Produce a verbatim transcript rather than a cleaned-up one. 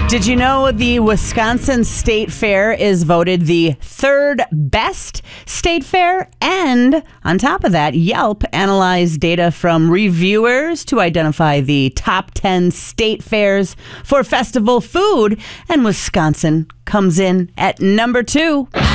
Did you know the Wisconsin State Fair is voted the third best state fair? And on top of that, Yelp analyzed data from reviewers to identify the top ten state fairs for festival food, and Wisconsin comes in at number two.